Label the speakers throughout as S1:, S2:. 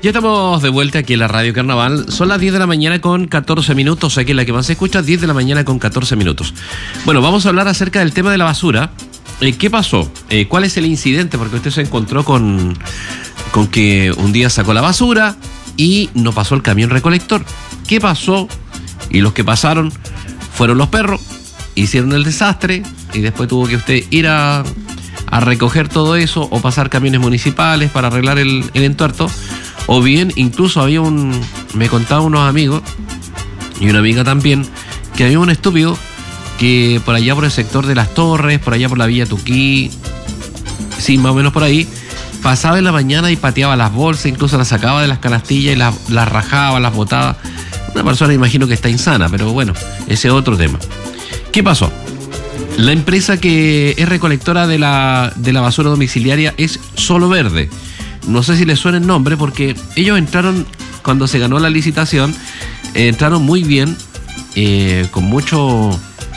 S1: Ya estamos de vuelta aquí en la Radio Carnaval. Son las 10 de la mañana con 14 minutos. Aquí en la que más se escucha, 10 de la mañana con 14 minutos. Bueno, vamos a hablar acerca del tema de la basura. ¿Qué pasó? ¿Cuál es el incidente? Porque usted se encontró con que un día sacó la basura y no pasó el camión recolector. ¿Qué pasó? Y los que pasaron fueron los perros, hicieron el desastre y después tuvo que usted ir a recoger todo eso o pasar camiones municipales para arreglar el entuerto. O bien, incluso me contaban unos amigos y una amiga también, que había un estúpido que por allá por el sector de Las Torres, por allá por la Villa Tuquí, sí, más o menos por ahí, pasaba en la mañana y pateaba las bolsas, incluso las sacaba de las canastillas y las rajaba, las botaba. Una persona, imagino que está insana, pero bueno, ese es otro tema. ¿Qué pasó? La empresa que es recolectora de la basura domiciliaria es Solo Verde. No sé si les suena el nombre porque ellos entraron, cuando se ganó la licitación, entraron muy bien, con mucho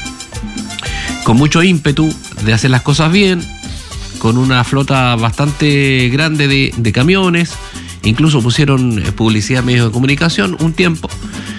S1: ímpetu de hacer las cosas bien, con una flota bastante grande de camiones, incluso pusieron publicidad en medios de comunicación un tiempo.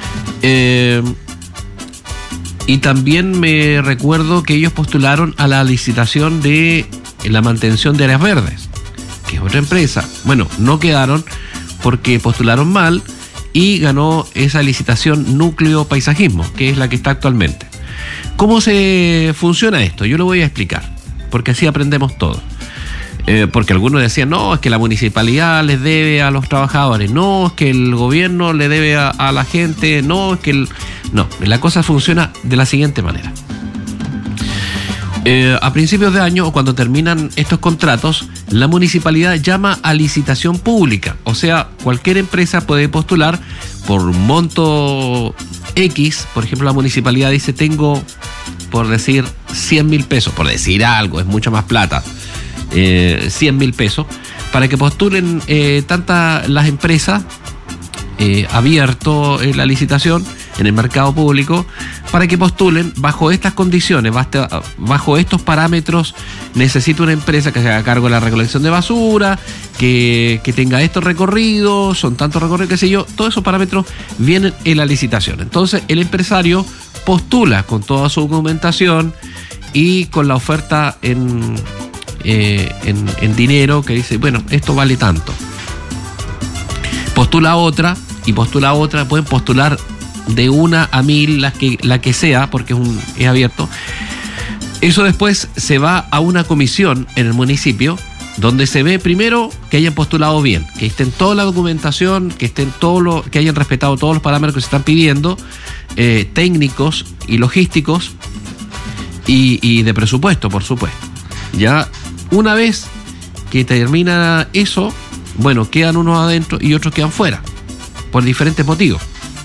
S1: Y también me recuerdo que ellos postularon a la licitación de la mantención de áreas verdes, que es otra empresa. Bueno, no quedaron porque postularon mal y ganó esa licitación Núcleo Paisajismo, que es la que está actualmente. ¿Cómo se funciona esto? Yo lo voy a explicar, porque así aprendemos todo. Porque algunos decían, no, es que la municipalidad les debe a los trabajadores, no, es que el gobierno le debe a la gente, no, es que No, la cosa funciona de la siguiente manera. A principios de año o cuando terminan estos contratos, la municipalidad llama a licitación pública. O sea, cualquier empresa puede postular por un monto X. Por ejemplo, la municipalidad dice, tengo, por decir, 100.000 pesos, por decir algo, es mucha más plata, 100.000 pesos, para que postulen las empresas, abierto la licitación en el mercado público, para que postulen bajo estas condiciones, bajo estos parámetros. Necesito una empresa que se haga cargo de la recolección de basura, que tenga estos recorridos, son tantos recorridos, qué sé yo, todos esos parámetros vienen en la licitación. Entonces el empresario postula con toda su documentación y con la oferta en dinero, que dice, bueno, esto vale tanto. Postula otra, pueden postular de 1 a 1000, la que sea, porque es abierto. Eso después se va a una comisión en el municipio, donde se ve primero que hayan postulado bien, que estén toda la documentación, que hayan respetado todos los parámetros que se están pidiendo, técnicos y logísticos, y de presupuesto, por supuesto. Ya una vez que termina eso, bueno, quedan unos adentro y otros quedan fuera, por diferentes motivos.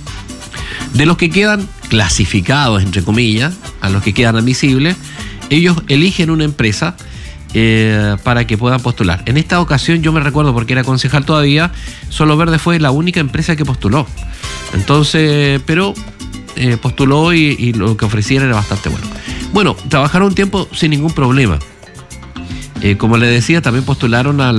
S1: De los que quedan clasificados, entre comillas, a los que quedan admisibles, ellos eligen una empresa para que puedan postular. En esta ocasión, yo me recuerdo, porque era concejal todavía, Solo Verde fue la única empresa que postuló. Entonces, pero postuló y lo que ofrecían era bastante bueno. Bueno, trabajaron un tiempo sin ningún problema. Como les decía, también postularon a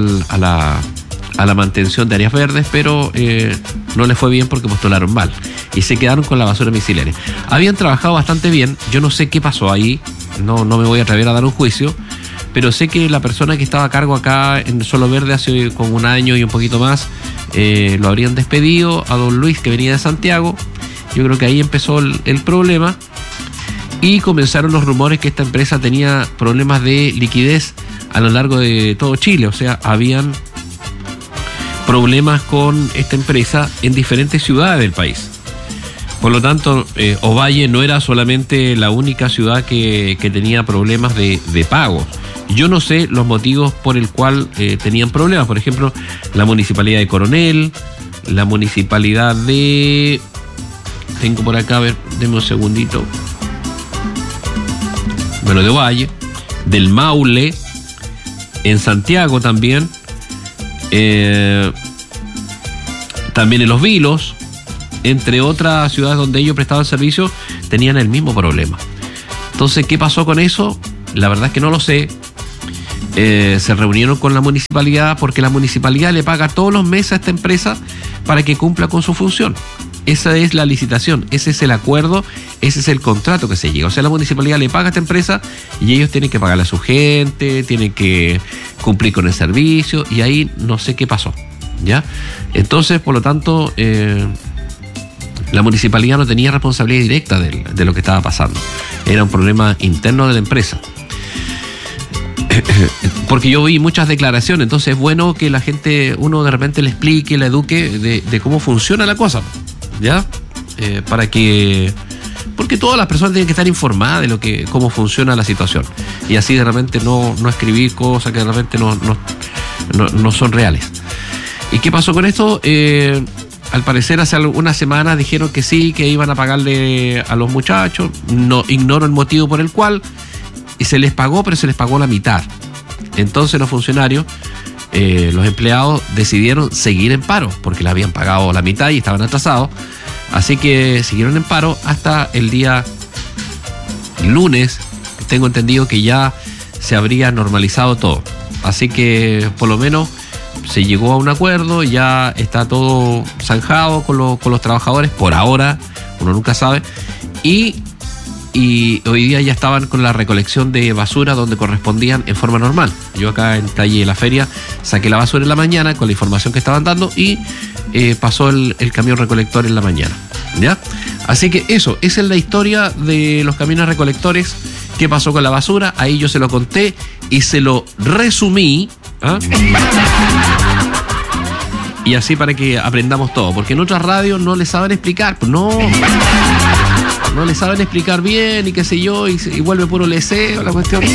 S1: la mantención de áreas verdes, pero no les fue bien porque postularon mal y se quedaron con la basura domiciliaria. Habían trabajado bastante bien, yo no sé qué pasó ahí, no me voy a atrever a dar un juicio, pero sé que la persona que estaba a cargo acá en Solo Verde hace como 1 año y un poquito más, lo habrían despedido a don Luis, que venía de Santiago. Yo creo que ahí empezó el problema y comenzaron los rumores que esta empresa tenía problemas de liquidez a lo largo de todo Chile. O sea, habían problemas con esta empresa en diferentes ciudades del país. Por lo tanto, Ovalle no era solamente la única ciudad que tenía problemas de pagos. Yo no sé los motivos por el cual tenían problemas. Por ejemplo, la municipalidad de Coronel, la municipalidad de... Tengo por acá, a ver, denme un segundito. Bueno, de Ovalle, del Maule, en Santiago también, también en Los Vilos, entre otras ciudades donde ellos prestaban servicio, tenían el mismo problema. Entonces, ¿qué pasó con eso? La verdad es que no lo sé. se reunieron con la municipalidad porque la municipalidad le paga todos los meses a esta empresa para que cumpla con su función. Esa es la licitación, ese es el acuerdo, ese es el contrato que se llega. O sea, la municipalidad le paga a esta empresa y ellos tienen que pagarle a su gente, tienen que cumplir con el servicio, y ahí no sé qué pasó, ¿ya? Entonces, por lo tanto, la municipalidad no tenía responsabilidad directa de lo que estaba pasando. Era un problema interno de la empresa. Porque yo vi muchas declaraciones, entonces es bueno que la gente, uno de repente le explique, le eduque de cómo funciona la cosa, ¿ya? Para que... Porque todas las personas tienen que estar informadas de cómo funciona la situación. Y así de repente no escribir cosas que de repente no son reales. ¿Y qué pasó con esto? Al parecer hace algunas semanas dijeron que sí, que iban a pagarle a los muchachos. No ignoro el motivo por el cual. Y se les pagó, pero se les pagó la mitad. Entonces los funcionarios, los empleados, decidieron seguir en paro, porque le habían pagado la mitad y estaban atrasados. Así que siguieron en paro hasta el día lunes. Tengo entendido que ya se habría normalizado todo. Así que por lo menos se llegó a un acuerdo, ya está todo zanjado con los trabajadores, por ahora, uno nunca sabe. Y hoy día ya estaban con la recolección de basura donde correspondían en forma normal. Yo acá en Talle de la Feria saqué la basura en la mañana con la información que estaban dando y pasó el camión recolector en la mañana, ¿ya? Así que esa es la historia de los camiones recolectores. ¿Qué pasó con la basura? Ahí yo se lo conté y se lo resumí, ¿ah? Y así para que aprendamos todo, porque en otras radios no les saben explicar, no les saben explicar bien y qué sé yo, y vuelve puro leseo la cuestión.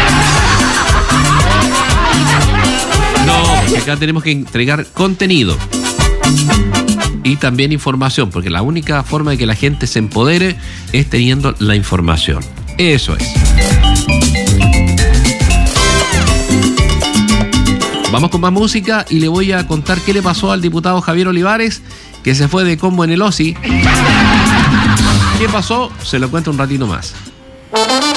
S1: No, porque acá tenemos que entregar contenido y también información, porque la única forma de que la gente se empodere es teniendo la información. Eso es. Vamos con más música y le voy a contar qué le pasó al diputado Javier Olivares, que se fue de combo en el OSI. ¿Qué pasó? Se lo cuento un ratito más.